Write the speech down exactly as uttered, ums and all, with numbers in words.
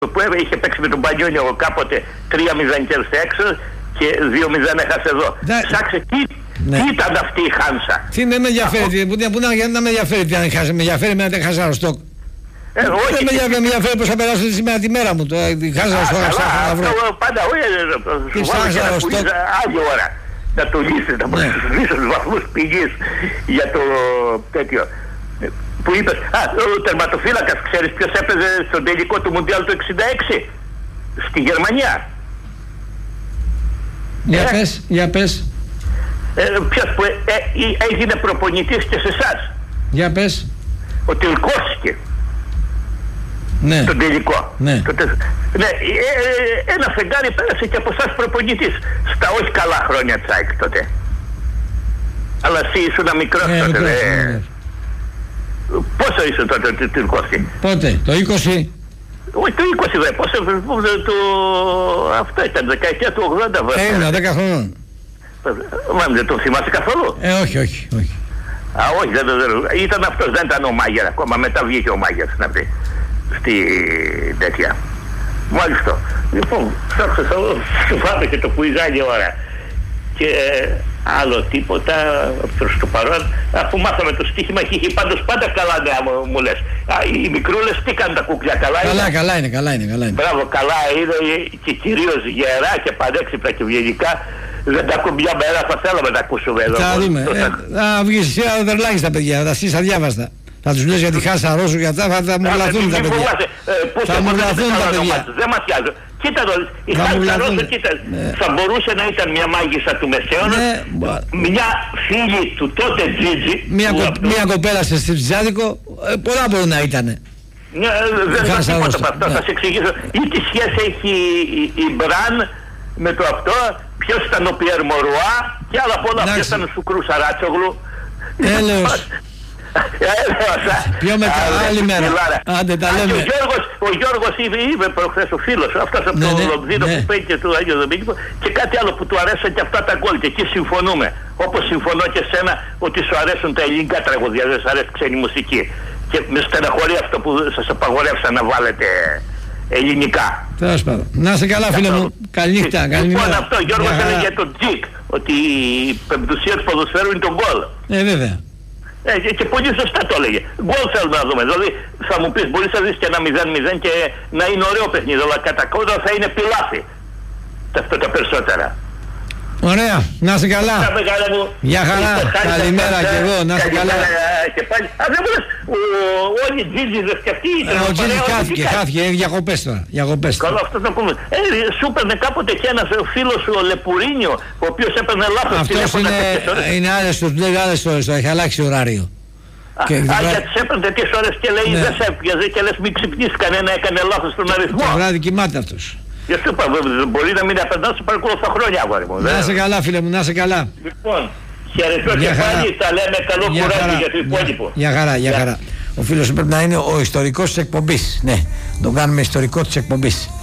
που είχε παίξει με τον Πανιόνιο κάποτε τρία μηδέν και έξω και δύο μηδέν έχασε εδώ. Ναι. Ψάξε τι, Ναι. τι ήταν αυτή η Χάνσα. Τι δεν με ενδιαφέρει, που, που, να, να με ενδιαφέρει τι αν χάσει, με ενδιαφέρει με ένα χάσα στόκ. Ε, όχι, δεν με ενδιαφέρει, με ενδιαφέρει πώς θα περάσω σήμερα τη μέρα μου, το χάσα στόκ, ψάχνω να βρω. Πάντα, όχι, Τι σου βάλω και να πουλήσεις στόκ. άλλη ώρα. Να το λύσεις, να προσφυλίσεις τους βαθμούς πηγής για το τέτοιο. Που είπες, α, ο τερματοφύλακας, ξέρεις ποιος έπαιζε στον τελικό του Μουντιάλ του εξήντα έξι στη Γερμανία. Για Ε. πες, για πες, Ε, ποιος που ε, ε, έγινε προπονητής και σε εσάς. για πες. Ο Τιλκόφσκι. Ναι, Στον τελικό. Ναι. Το τε- ναι, ε, ε, ένα φεγγάρι πέρασε και από εσάς προπονητής. Στα όχι καλά χρόνια Τσάικ τότε. Αλλά εσύ ήσουν μικρός ναι, τότε. μικρός, δε. ναι. Πόσο ήσουν τότε ο Τιλκόφσκι? Πότε, το είκοσι. Όχι το είκοσι δε. Πόσο, το, αυτό ήταν δεκαετία του ογδόντα βέβαια. Έγινα δέκα χρονών. Μα δεν τον θυμάσαι καθόλου? Ε, όχι, όχι, όχι. Α, όχι, δεν, δεν, δεν, ήταν αυτός, δεν ήταν ο Μάγερ ακόμα, μετά βγήκε ο Μάγερ να πει, στη τέτοια. Μάλιστα. Λοιπόν, ψάξω, σου φάμε και το που η ώρα. Και ε, άλλο τίποτα προς το παρόν, αφού μάθαμε το στοίχημα και είχε πάντως πάντα καλά νέα μου, μου λες. Α, οι μικρούλες τι κάνουν τα κουκλιά, καλά είναι? Καλά, καλά είναι, καλά είναι, καλά είναι. Μπράβο, καλά είναι και κυρίως γερά και πανέξυπνα και ευγενικά. Δεν τα ακούμε μια μέρα, θα θέλαμε να ακούσουμε εδώ. Θα δούμε. Το- Ε, Θα βγεις εσύ να δερλάγεις τα παιδιά, θα τα στήσεις αδιάβαστα. Θα τους λες για τη χάσα Ρώσου για αυτά, θα μου βλαθούν τα παιδιά. Θα μου βλαθούν τα παιδιά. Δεν ματιάζω. Κοίτα το, η Θα μου Χάνσα βλαθούν. Ρώσου, κοίτα, Ναι. θα μπορούσε να ήταν μια μάγισσα του Μεσαίωνα, Ναι, μπα- μια φίλη του τότε Τζίτζι. Μια, που κο, αυτό- μια κοπέλα σε στριψάδικο, ε, πολλά μπορούν να ήτανε. Ναι, δεν θα Χάνσα τίποτα Ρώσου, από αυτό, ναι. θα σε εξηγήσω. Ή τι σχέση έχει η, η Μπραν με το αυτό, ποιος ήταν ο Πιέρ Μορουά και άλλα πολλά, Εντάξει. ποιος ήταν ο Σουκρού Σαράτσογλου. Έλεος. Πιο μετά, άλλη μέρα. Άντε, τα λέμε. Ο Γιώργος, ο Γιώργος είπε, είπε προχθές ο φίλος, αυτός από Ναι, το ναι, Λονδίνο ναι. που παίζει του Άγιο Δομήνικο και κάτι άλλο που του αρέσαν και αυτά τα γκολ και εκεί συμφωνούμε. Όπως συμφωνώ και σένα ότι σου αρέσουν τα ελληνικά τραγούδια, δεν σου αρέσει ξένη μουσική. Και με στεναχωρεί αυτό που σας απαγορεύσα να βάλετε ελληνικά. Τέλος πάντων. Να είσαι καλά, φίλε μου. Καληνύχτα, καλή Λοιπόν, μέρα. αυτό, Γιώργος Γεια χαρά. έλεγε για τον Τζικ, ότι η πεμπτουσία του ποδοσφαίρου είναι το γκολ. Ε, βέβαια. Ε, και, και πολύ σωστά το έλεγε. Γκολ θέλουμε να δούμε. Δηλαδή θα μου πεις, μπορείς να δεις και ένα μηδέν μηδέν και να είναι ωραίο παιχνίδι, αλλά κατά κόντρα θα είναι πιλάφι. Αυτό τα περισσότερα. Ωραία, να είσαι καλά. Τα μεγάλα μου. Γεια χαρά. Είστε χάρη, Καλημέρα σας, και εγώ, να είσαι καλημέρα καλά. Και πάλι. Α, δεν μου λες, ο- όλοι οι Τζίτζιδες και αυτοί ήταν. Ε, Ο Τζίλι χάθηκε, χάθηκε, είναι διακοπές τώρα. Διακοπές. Καλό, αυτό το πούμε. Ε, σου έπαιρνε κάποτε και ένας φίλος σου, ο Λεπουρίνιο, ο οποίος έπαιρνε λάθος Αυτός τηλέφωνα είναι, τέτοιες ώρες. είναι άρεστος, του λέει άρεστος, έχει αλλάξει ωράριο. Α, Και α, βράδυ- γιατί σε έπαιρνε τέτοιες ώρες και λέει Ναι. δεν σε έπιαζε και λες μην ξυπνήσει κανένα, έκανε λάθος τον αριθμό. Το βράδυ κοιμάται αυτός. Για σου είπα, βέβαια, μπορεί να μην απαντάς, σε παρακολουθώ χρόνια, αγόρι μου. Να είσαι καλά, φίλε μου, να είσαι καλά. Λοιπόν, χαιρετώ και Γεια χαρά. πάλι, τα λέμε, καλό Γεια κουράγιο χαρά. για το υπόλοιπο. Γεια χαρά, γεια Γεια. χαρά. Ο φίλος σου πρέπει να είναι ο ιστορικός της εκπομπής. Ναι, τον κάνουμε ιστορικό της εκπομπής.